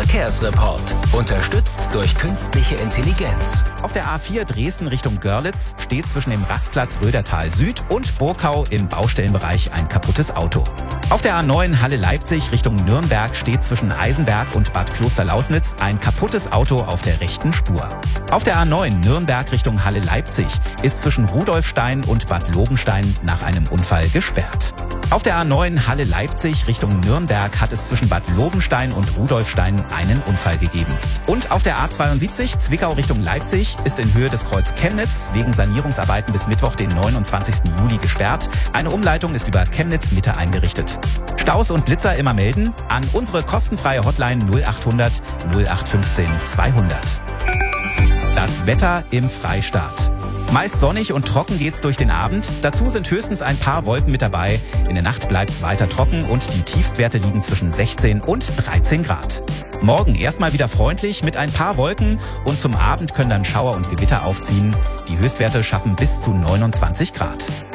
Verkehrsreport. Unterstützt durch künstliche Intelligenz. Auf der A4 Dresden Richtung Görlitz steht zwischen dem Rastplatz Rödertal Süd und Burkau im Baustellenbereich ein kaputtes Auto. Auf der A9 Halle-Leipzig Richtung Nürnberg steht zwischen Eisenberg und Bad Klosterlausnitz ein kaputtes Auto auf der rechten Spur. Auf der A9 Nürnberg Richtung Halle-Leipzig ist zwischen Rudolfstein und Bad Lobenstein nach einem Unfall gesperrt. Auf der A9 Halle-Leipzig Richtung Nürnberg hat es zwischen Bad Lobenstein und Rudolfstein einen Unfall gegeben. Und auf der A72 Zwickau Richtung Leipzig ist in Höhe des Kreuz Chemnitz wegen Sanierungsarbeiten bis Mittwoch, den 29. Juli gesperrt. Eine Umleitung ist über Chemnitz Mitte eingerichtet. Staus und Blitzer immer melden an unsere kostenfreie Hotline 0800 0815 200. Das Wetter im Freistaat. Meist sonnig und trocken geht's durch den Abend. Dazu sind höchstens ein paar Wolken mit dabei. In der Nacht bleibt's weiter trocken und die Tiefstwerte liegen zwischen 16 und 13 Grad. Morgen erstmal wieder freundlich mit ein paar Wolken und zum Abend können dann Schauer und Gewitter aufziehen. Die Höchstwerte schaffen bis zu 29 Grad.